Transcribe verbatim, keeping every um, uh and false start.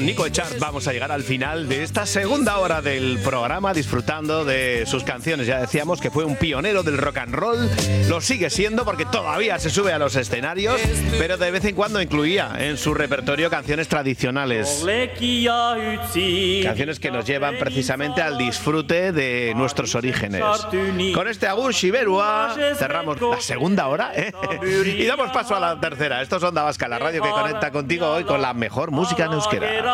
con Nico Echard vamos a llegar al final de esta segunda hora del programa, disfrutando de sus canciones. Ya decíamos que fue un pionero del rock and roll, lo sigue siendo porque todavía se sube a los escenarios, pero de vez en cuando incluía en su repertorio canciones tradicionales. Canciones que nos llevan precisamente al disfrute de nuestros orígenes. Con este Agur Xiberua cerramos la segunda hora, ¿eh? Y damos paso a la tercera. Esto es Onda Vasca, la radio que conecta contigo hoy con la mejor música en euskera.